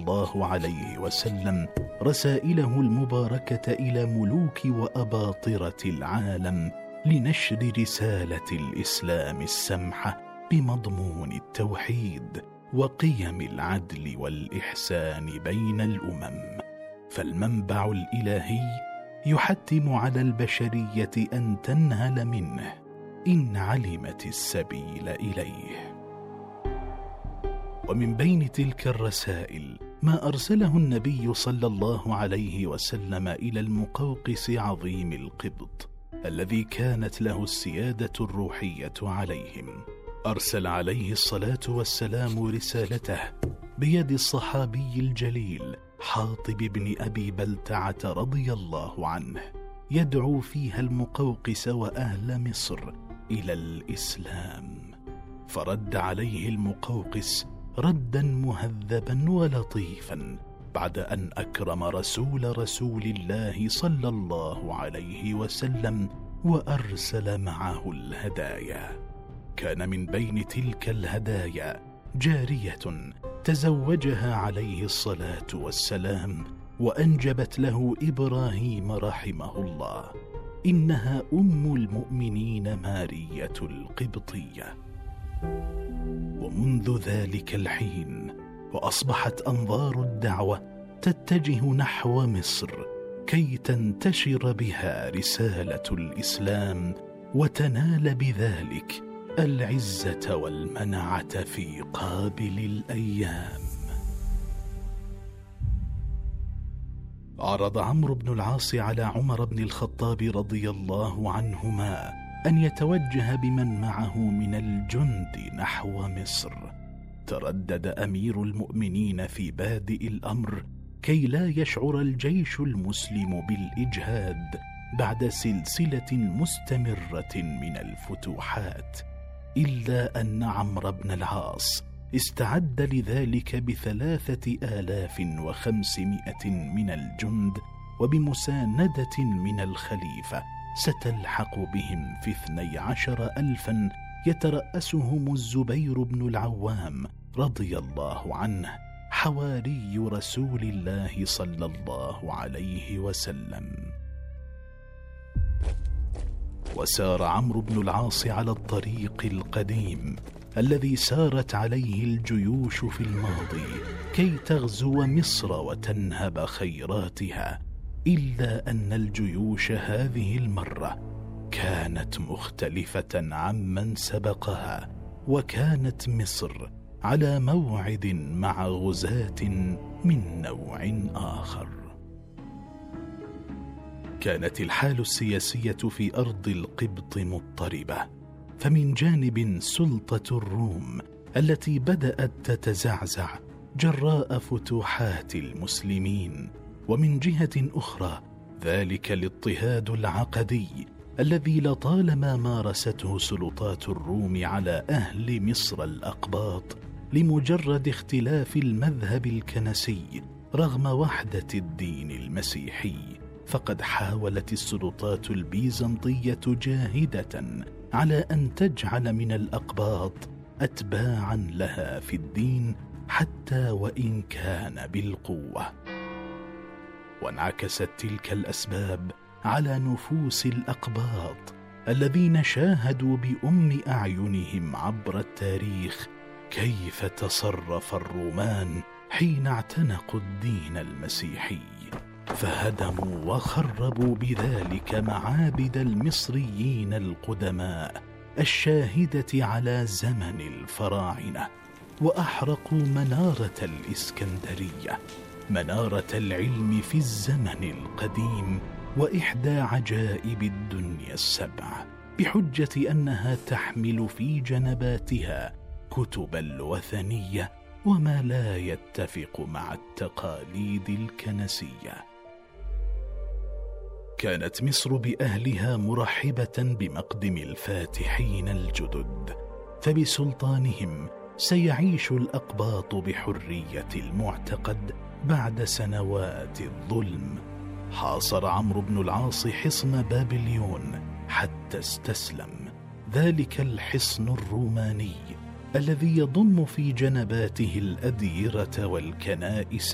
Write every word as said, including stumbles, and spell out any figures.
الله عليه وسلم رسائله المباركة إلى ملوك وأباطرة العالم لنشر رسالة الإسلام السمحة بمضمون التوحيد وقيم العدل والإحسان بين الأمم. فالمنبع الإلهي يحتم على البشرية أن تنهل منه إن علمت السبيل إليه. ومن بين تلك الرسائل ما أرسله النبي صلى الله عليه وسلم إلى المقوقس عظيم القبط الذي كانت له السيادة الروحية عليهم. أرسل عليه الصلاة والسلام رسالته بيد الصحابي الجليل حاطب بن أبي بلتعة رضي الله عنه، يدعو فيها المقوقس وأهل مصر إلى الإسلام. فرد عليه المقوقس ردا مهذبا ولطيفا بعد أن أكرم رسول رسول الله صلى الله عليه وسلم وأرسل معه الهدايا. كان من بين تلك الهدايا جارية تزوجها عليه الصلاة والسلام وأنجبت له إبراهيم رحمه الله. إنها أم المؤمنين مارية القبطية. ومنذ ذلك الحين وأصبحت أنظار الدعوة تتجه نحو مصر كي تنتشر بها رسالة الإسلام وتنال بذلك العزة والمنعة في قابل الأيام. عرض عمرو بن العاص على عمر بن الخطاب رضي الله عنهما أن يتوجه بمن معه من الجند نحو مصر. تردد أمير المؤمنين في بادئ الأمر كي لا يشعر الجيش المسلم بالإجهاد بعد سلسلة مستمرة من الفتوحات، إلا أن عمرو بن العاص استعد لذلك بثلاثة آلاف وخمسمائة من الجند وبمساندة من الخليفة ستلحق بهم في اثني عشر ألفا يترأسهم الزبير بن العوام رضي الله عنه حواري رسول الله صلى الله عليه وسلم. وسار عمرو بن العاص على الطريق القديم الذي سارت عليه الجيوش في الماضي كي تغزو مصر وتنهب خيراتها، إلا أن الجيوش هذه المرة كانت مختلفة عمن سبقها، وكانت مصر على موعد مع غزاة من نوع آخر. كانت الحال السياسية في أرض القبط مضطربة، فمن جانب سلطة الروم التي بدأت تتزعزع جراء فتوحات المسلمين، ومن جهة أخرى ذلك الاضطهاد العقدي الذي لطالما مارسته سلطات الروم على أهل مصر الأقباط لمجرد اختلاف المذهب الكنسي رغم وحدة الدين المسيحي. فقد حاولت السلطات البيزنطية جاهدة على أن تجعل من الأقباط أتباعا لها في الدين حتى وإن كان بالقوة. وانعكست تلك الأسباب على نفوس الأقباط الذين شاهدوا بأم أعينهم عبر التاريخ كيف تصرف الرومان حين اعتنقوا الدين المسيحي، فهدموا وخربوا بذلك معابد المصريين القدماء الشاهدة على زمن الفراعنة، وأحرقوا منارة الإسكندرية، منارة العلم في الزمن القديم وإحدى عجائب الدنيا السبع، بحجة أنها تحمل في جنباتها كتب الوثنية وما لا يتفق مع التقاليد الكنسية. كانت مصر بأهلها مرحبة بمقدم الفاتحين الجدد، فبسلطانهم سيعيش الأقباط بحرية المعتقد بعد سنوات الظلم. حاصر عمرو بن العاص حصن بابليون حتى استسلم، ذلك الحصن الروماني الذي يضم في جنباته الأديرة والكنائس